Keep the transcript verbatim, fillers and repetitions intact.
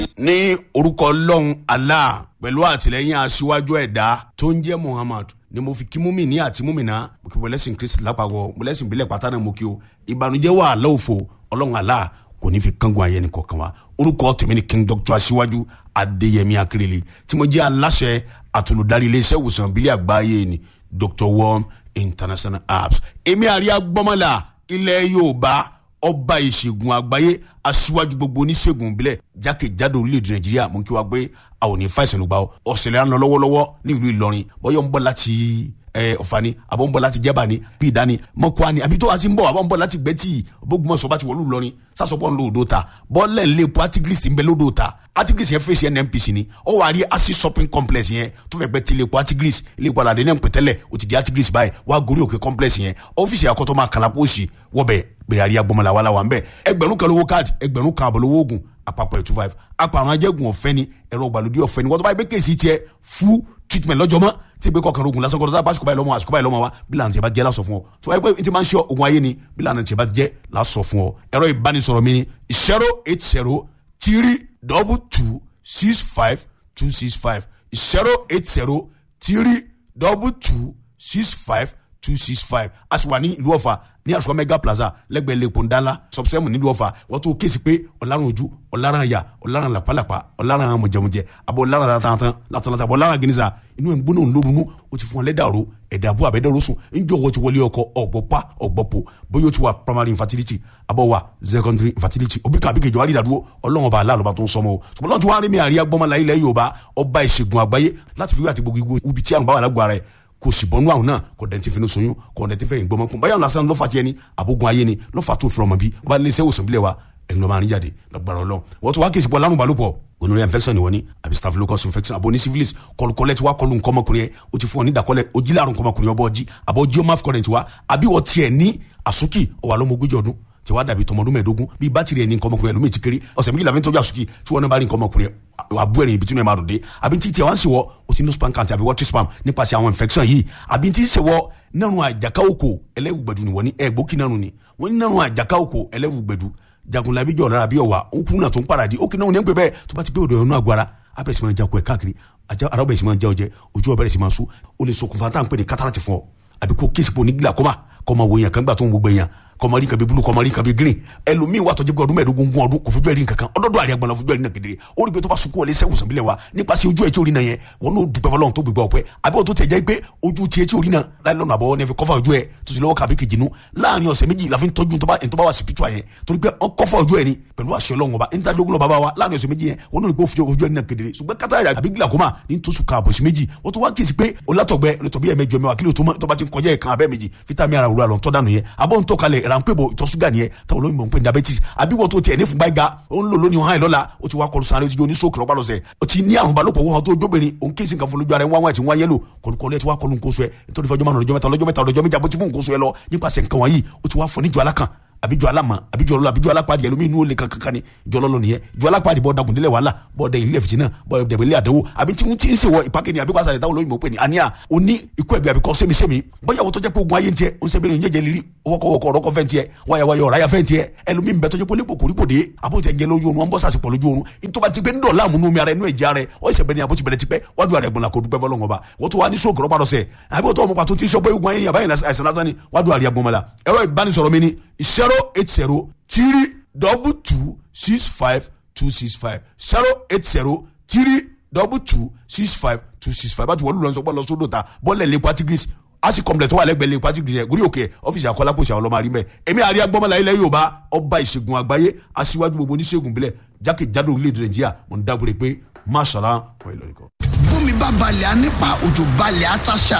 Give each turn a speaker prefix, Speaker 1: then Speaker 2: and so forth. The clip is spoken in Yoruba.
Speaker 1: ní orúkọ Ọlọ́run Allah pẹ̀lú àtìlẹ́yìn aṣíwájú ẹ̀dá tó ń jẹ́ Muhammad ni mo fi kí múmi ní àti múmi náà mo kí bọ́lẹ́sìn Kristi lápapọ̀ bọ́lẹ́sìn ìbílẹ̀ pátá náà mo kí o ìbànújẹ́ wà lọ́wọ́fọ̀ Ọlọ́run Allah kò ní fi kángun ayé nìkan wa orúkọ tèmi ni King Doctor Aṣíwájú Adéyẹmí Akérèlé tí mo jẹ́ aláṣẹ àtolùdarí iléeṣẹ́ ìwòsàn ìbílẹ̀ àgbáyé ni Doctor Worm International Apps èmi àríyá gbọ́mọ́lá ilẹ̀ Yorùbá ọba ìṣègùn àgbáyé aṣíwájú gbogbo oníṣègùn ìbílẹ̀ jákèjádò orílẹ̀-èdè Nàìjíríà mú kí wá gbé àwọn ní fàìsàn ló gbà ọ́ ọ̀sẹ̀lẹ̀ à ń lọ lọ́wọ́lọ́wọ́ ní ìlú Ìlọrin bọ́yọ̀ ń bọ̀ láti Ọ̀fà ni àbọ̀ ń bọ̀ láti Jẹ́bà ni bí ìdání Mọ́kúá ni àbí tó wá sí ń bọ̀ àbọ̀ ń bọ̀ láti Gbẹ́tì Ògbómọ̀ṣọ́ bá ti wọ̀lú Ìlọrin sásọpọ̀ ń lo odò ta bọ́ọ̀lẹ̀ ń lé epo Artigris ń bẹ lódò ta Artigris yẹn fèsì N N P C ni ó wà rí Access shopping complex yẹn tó fẹ́ gbẹ́ ti ilé epo Artigris ilé epo aládé náà ń pẹ̀tẹ́lẹ̀ ó ti di Artigris báyìí wá gorí òkè complex yẹn ọ́fíìsì àkọ́tọ́ máa kàlà pósì wọ́bẹ̀ bẹ̀rẹ̀ àríyá gbọmọlá wàhálà wà ń bẹ̀ ẹgbẹ̀rún kan lówó káàdì ẹgbẹ̀rún kan àbọ̀ lówó oògùn àpapọ̀ ẹ̀ two five àpàrọ̀ ajẹ́gùn ọ̀fẹ́ ni ẹ̀rọ ìgbàlódé ọ̀fẹ́ ni wọ́n tó bá yẹ pé kéèsì tiẹ̀ fún treatment lọ́jọ́ mọ́ tí ìgbé kọkànlá ogun lásán kọ́ńtà bá àsìkò báyìí lọ́mọ àsìkò báyìí lọ́mọ wa bí lànà tí a bá jẹ́ lásọ fún ọ tó wáyé pé tí máa ń ṣe ogun ayé ni bí lànà tí a bá jẹ́ lásọ fún ọ ẹ̀rọ ìbánisọ̀rọ̀ mi ni zero eight zero three double two six five two six five zero eight zero three double two six five two six five a sì wà ní ìlú Ọ̀fà ní àṣùkọ mega plaza lẹ́gbẹ̀ẹ́ lẹ́kọ̀ọ́ ńdánlá sọ̀bùsẹ́mù nílùú Ọ̀fà wọ́n tún kéésì pé ọ̀làrán ojú ọ̀làrán àyà ọ̀làrán làpálàpá ọ̀làrán mọ̀jẹ̀mọ̀jẹ̀ àbọ̀ ọ̀làrán látàntàn látàntàn àbọ̀ ọ̀làrán gínísà inú ẹ̀ ń gbóná ńlórunú ó ti fún wọn lẹ́dàrú ẹ̀dàbú àbẹ́dẹ́rú sùn ńjọ́ wọ́n ti wọlé ọkọ ọ̀gbọ́pá ọ̀gbọ́pọ̀ bóyá ó ti wà primary infertility àbọ̀ wà secondary infertility òbí kan àbíkejì wà lídàdúró ọlọ́run ọba aláàlọ́ba tó ń sọmọ o ṣùgbọ́n lọ́n ti wá rí mi àríyá gbọ́mọlá ilẹ̀ Yorùbá ọba ìṣègùn àgbáyé láti fi wí àti gbogbo ibi tí àrùn bá wà lágbo ara ẹ̀ kò sì bọ́nú àwọn náà kò dẹ̀ ti fi ní soyún kò dẹ̀ ti fẹ́ ìgbọ́mọkùn báyọ̀ lásán lọ́fà tiẹ̀ ni àbógun ayé ni lọ́fà tó fi ọmọ bí wọ́n bá lé iṣẹ́ òsàn bílẹ̀ wa ẹ̀ lọ́ máa rí jáde lọ́gbàrá Ọlọ́run wọ́n tún wá kéèsì pọ̀ lárùn balùpọ̀ gonorrhea infection ni wọ́n ní àbí staphylococcus infection àbò ní syphilis kọlùkọlẹ̀ tí wàá kọlù nǹkan ọmọkùnrin yẹn o ti fún ọ ní ìdàkọlẹ̀ o jí láàrùn nǹkan ọmọkùnrin ọbọ̀ ọjí àbọ̀ jí ọmọ afcurrent wa àbí wọ́n tiẹ̀ ní àsúkì ọwà lọ́mọ ogójì ọdún tí wàá dàbí tọmọdún mẹ́ẹ̀ẹ́dógún bí bátìrì ẹ̀ ní nǹkan ọmọkùnrin ẹlòmíì ti kéré ọ̀sẹ̀ méjìlá fi ń tọ́jú àsúkì tí wọ́n náà bá rí nǹkan ọmọkùnrin àbú ẹ̀rìn ibi tí wọ́n máa dùn dé àbí tí tiẹ̀ wá ń ṣèwọ́ o ti ní spam count àbí water spam nípasẹ̀ àwọn infection yìí àbí tí ń ṣèwọ́ nínú àjàká òkò ẹlẹ́wùgbẹ̀dù ni wọ́n ní ẹ̀gbókì náà ni wọ́n ní nínú àjàká òkò ẹlẹ́wùgbẹ̀dù jagunlabi jọ̀ lára bí ọ̀wà òkú náà tó ń paradì ó kì náà ní ẹgbẹ́ bẹ́ẹ̀ tó bá ti pé òdò ẹ̀rọ agbára abẹ́rẹ́ sì máa jakọ̀ ẹ̀ káàkiri ara ọbẹ̀ sì máa jẹ́ ọjẹ́ ojú ọbẹ̀rẹ̀ sì máa sú ó lè ṣokùnfà tá à ń pè ní kátàràtì fún ọ àbí kó kéèsì pò ní glaucoma kọ́ máa wo èèyàn kan gbà tó ń gbogbo èèyàn kọmọrí kan bí bulu kọmọrí kan bí green ẹlòmíì wà tọjú pé ọdún mẹ́ẹ̀ẹ́dógún gún ọdún kò fojú ẹ̀rí nǹkankan ọdọọdọ àríyá gbọnà fojú ẹ̀rí náà kedere ó rí pé tó bá sunkún wọlé sẹ́wọ̀n sànbílẹ̀ wa nípasẹ̀ ojú ẹ̀ tí orí náà yẹn wọn n'o dùpẹ́ fọlọ́run tó gbégbá ọpẹ́ àbí wọn tó tẹ̀ jẹ́ pé ojú tiẹ̀ tí orí náà láì lọ́nà àbọ̀wọ́ ní ẹ fi kọ́fà ojú ẹ̀ tó sì lọ́wọ́ kàbí kejì nu láàrin ọ̀sẹ̀ méjì la fi ń tọ́jú tó bá wà sí pítúà yẹn torí pé ọ kọ́fà ojú ẹ̀ ni pẹ̀lú àṣẹ Ọlọ́run ọba níta jogun lọ bàbá wa láàrin ọ̀sẹ̀ méjì yẹn wọn n'o rí pé ó fi ojú ẹ̀ náà kedere ṣùgbọ́n kátàyà àbí glaucoma ní tóṣù kan àbọ̀sí méjì wọ́n tún wá kíyèsí pé olátọ̀gbẹ́ olùtọ̀bí ẹ̀ mẹ́jọ mẹ́wàá kílò tó bá ti ń kọjá ẹ̀ kan abẹ́ méjì fítàmì ara òwúrọ̀ àlọ́ tọ́ dànù yẹn abọ́ ń tọ́kalẹ̀ ránpẹ́bọ̀ ìtọ̀ ṣúgà nìyẹn táwọn olóyìnbó ń pè ní diabetes àbí wọ́n tó tiẹ̀ ní fúnpá ìga ó ń lò lónìí hàn lọ́la ó ti wá kọlu sáré ó ti jó ní stroke lọ́pàá lọ́sẹ̀ ó ti ní àrùn balùpọ̀ wọ́n tó jóbìnrin òun kéésì nǹkan fún lójú ara ẹ̀ wọ́n wá ti wọ́n yẹ́lò kọlùkọlù ẹ̀ ti wá kọlu nǹkan oṣù ẹ̀ nítorí fọjọ́ márùn ọjọ́ mẹ́ta ọlọ́jọ́ mẹ́ta ọlọ́jọ́ méjì àbótí fún nǹkan oṣù ẹ̀ lọ nípasẹ̀ nǹkan wọ̀nyí ó ti wá fọ níjọ alákan àbíjọ alámọ àbíjọ ọlọ àbíjọ alápàdé ẹlòmíì inú olè kankan ni ìjọ ọlọlọ nìyẹn ìjọ alápàdé bọ dagundélé wàhálà bọ dẹ ilé fìtínà bọ dẹbẹlẹ àdánwò àbí tí wọn ti ń ṣèwọ ìpàkẹ́ ni àbí wàásà rẹ táwọn olóyìnbó pè ní àníyà oní ikú ẹbí àbíkọ sẹmísẹmí bóyá wọn tó jẹ pé ogun ayé ń tiẹ ó ń sẹbẹrẹ ń jẹjẹ lírí ọwọkọwọkọ ọrọkọ fẹ ń tiẹ wáyàwáyà ọ̀ráyà fẹ ń tiẹ ẹlòmíì ń bẹ tó jẹ pé olè pòkòrí pòdé àbótẹ ń jẹ lójú oorun wọn bọ sàṣìpọ̀ lójú oorun ìtọ́ba ti gbé ń dọ̀ láàmú nú mi ara ẹnu ẹ̀jẹ̀ rẹ ọ ìṣẹ̀bẹ̀ ni àbótí bẹ̀rẹ̀ ti pẹ́ wájú àrẹ gbọ̀nà kò dúpẹ́ fọlọ́ngọ̀ bá wọ́n tó wá ní sóògùn rọ́pàá lọ́sẹ̀ àbí wọ́n tó ọmọ pàtó tí sọ pé ogun ayé àbáyé àìsàn lásán ni wájú àrẹ gbọ̀nmọ́lá ẹ̀rọ ìbánisọ̀rọ̀ mi ni zero eight zero three double two six five two six five zero eight zero three double two six five two six five bájú wọ́n lù lọ́n sọ pé lọ sódò ta bọ́ọ̀lẹ̀ lè Artigris asi complex tó wà lẹ́gbẹ̀ẹ́ lè Artigris yẹn gúrí òkè ọ́fíìsì àkọlápòsì àwọn ọlọ́mọ àrímẹ́ èmi àríyá gbọ́mọlá ilẹ̀ Yorùbá ọba ìṣègùn àgbáyé aṣíwájú gbogbo oníṣègùn bílẹ̀ jákèjádò orílẹ̀-èdè Nàìjíríà mo ń dábòrè pé máṣàlá wọ́n ìlọrin kan.
Speaker 2: bómi bá balẹ̀ á nípa òjò balẹ̀ á táṣà